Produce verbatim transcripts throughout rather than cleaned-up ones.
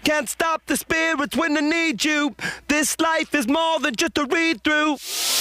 Can't stop the spirits when they need you. This life is more than just a read-through.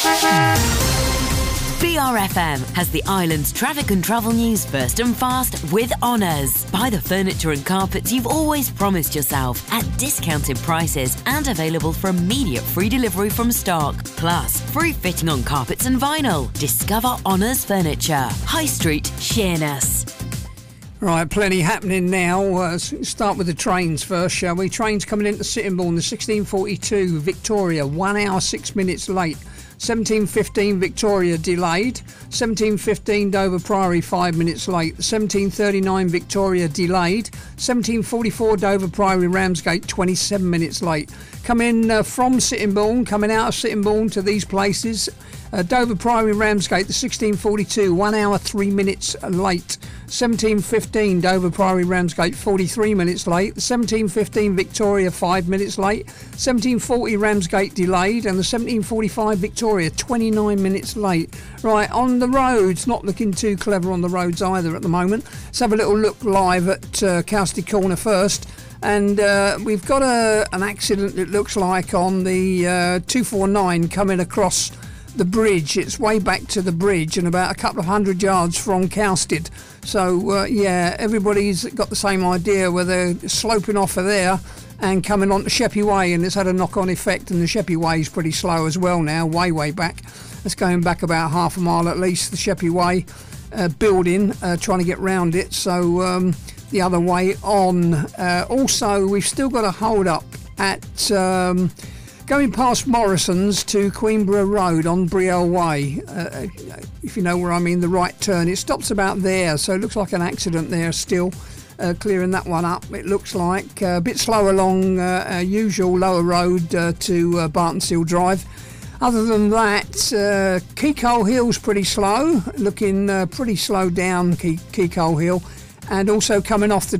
B R F M has the island's traffic and travel news first and fast with Honours. Buy the furniture and carpets you've always promised yourself at discounted prices and available for immediate free delivery from stock. Plus, free fitting on carpets and vinyl. Discover Honours Furniture. High Street, Sheerness. Right, plenty happening now. Uh, start with the trains first, shall we? Trains coming into Sittingbourne, the sixteen forty-two Victoria, one hour, six minutes late. seventeen fifteen Victoria delayed. seventeen fifteen Dover Priory, five minutes late. seventeen thirty-nine Victoria delayed. seventeen forty-four Dover Priory Ramsgate, twenty-seven minutes late. Coming uh, from Sittingbourne, coming out of Sittingbourne to these places. Uh, Dover Priory Ramsgate, the sixteen forty-two, one hour, three minutes late. seventeen fifteen Dover Priory Ramsgate, forty-three minutes late. The seventeen fifteen Victoria, five minutes late. seventeen forty Ramsgate delayed, and the seventeen forty-five Victoria, twenty-nine minutes late. Right, on the roads, not looking too clever on the roads either at the moment. Let's have a little look live at uh, Cowsty Corner first. And uh, we've got a, an accident, it looks like, on the uh, two forty-nine coming across the bridge. It's way back to the bridge and about a couple of hundred yards from Cowsted. So uh, yeah, everybody's got the same idea where they're sloping off of there and coming on to Sheppey Way, and it's had a knock-on effect, and the Sheppey Way is pretty slow as well now, way way back. It's going back about half a mile at least, the Sheppey Way uh, building, uh, trying to get round it, so um, the other way on. Uh, also, we've still got a hold up at um, going past Morrison's to Queenborough Road on Brielle Way, uh, if you know where I mean, the right turn. It stops about there, so it looks like an accident there still, uh, clearing that one up, it looks like. Uh, a bit slow along uh, uh, usual lower road uh, to uh, Bartonseal Drive. Other than that, uh, Keacole Hill's pretty slow, looking uh, pretty slow down Ke- Keacole Hill, and also coming off the